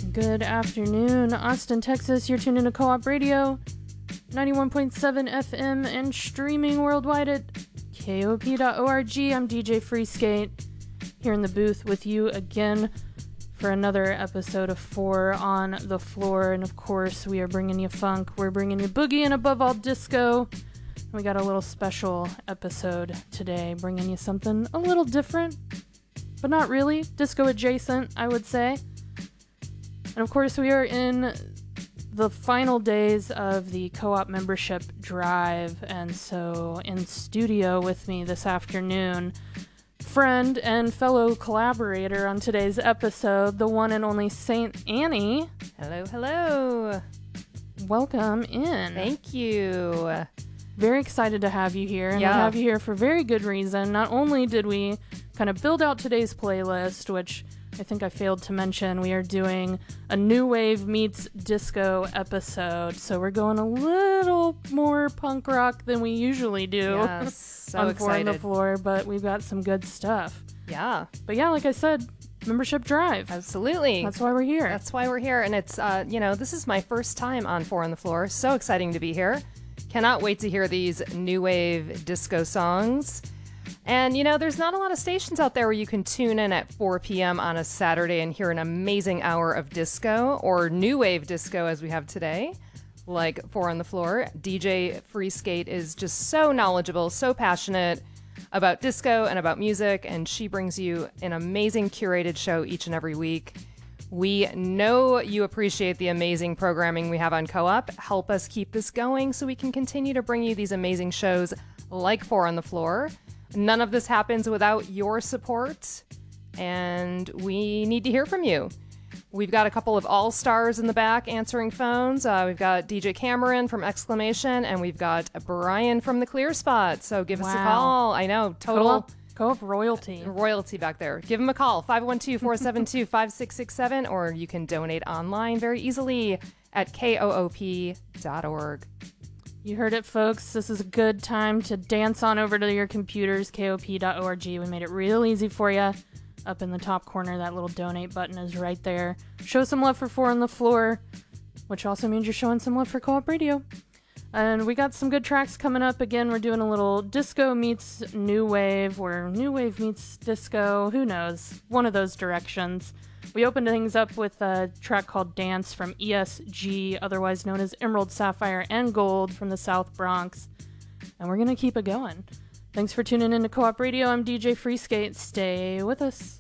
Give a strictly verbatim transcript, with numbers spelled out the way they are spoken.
Good afternoon, Austin, Texas. You're tuned into Co-op Radio, ninety-one point seven F M, and streaming worldwide at K O P dot org. I'm D J Freeskate, here in the booth with you again for another episode of Four on the Floor. And of course, we are bringing you funk, we're bringing you boogie, and above all, disco. We got a little special episode today, bringing you something a little different, but not really. Disco adjacent, I would say. And of course, we are in the final days of the co-op membership drive, and so in studio with me this afternoon, friend and fellow collaborator on today's episode, the one and only Saint Annie. Hello, hello. Welcome in. Thank you. Very excited to have you here, and yeah. we have you here for very good reason. Not only did we kind of build out today's playlist, which I think I failed to mention, we are doing a new wave meets disco episode, so we're going a little more punk rock than we usually do Yes, so on excited. Four on the Floor, but we've got some good stuff. Yeah. But yeah, like I said, membership drive. Absolutely. That's why we're here. That's why we're here, and it's, uh, you know, this is my first time on Four on the Floor. So exciting to be here. Cannot wait to hear these new wave disco songs. And, you know, there's not a lot of stations out there where you can tune in at four p.m. on a Saturday and hear an amazing hour of disco, or new wave disco as we have today, like Four on the Floor. D J Freeskate is just so knowledgeable, so passionate about disco and about music, and she brings you an amazing curated show each and every week. We know you appreciate the amazing programming we have on Co-op. Help us keep this going so we can continue to bring you these amazing shows like Four on the Floor. None of this happens without your support, and we need to hear from you. We've got a couple of all-stars in the back answering phones. Uh, we've got D J Cameron from Exclamation, and we've got Brian from The Clear Spot. So give us Wow. a call. I know, total Co-op, co-op royalty. royalty back there. Give them a call, five one two, four seven two, five six six seven, or you can donate online very easily at K O O P dot org. You heard it, folks. This is a good time to dance on over to your computers, K O P dot org. We made it real easy for you. Up in the top corner, that little donate button is right there. Show some love for Four on the Floor, which also means you're showing some love for Co-op Radio. And we got some good tracks coming up. Again, we're doing a little disco meets new wave, or new wave meets disco. Who knows? One of those directions. We opened things up with a track called Dance from E S G, otherwise known as Emerald, Sapphire, and Gold from the South Bronx. And we're going to keep it going. Thanks for tuning in to Co-op Radio. I'm D J Freeskate. Stay with us.